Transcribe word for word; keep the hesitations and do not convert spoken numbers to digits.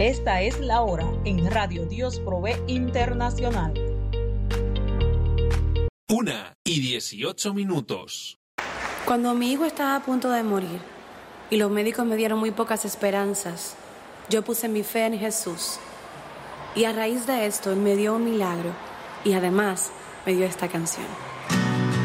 Esta es la hora en Radio Dios Provee Internacional. Una y dieciocho minutos. Cuando mi hijo estaba a punto de morir y los médicos me dieron muy pocas esperanzas, yo puse mi fe en Jesús. Y a raíz de esto, Él me dio un milagro y además me dio esta canción.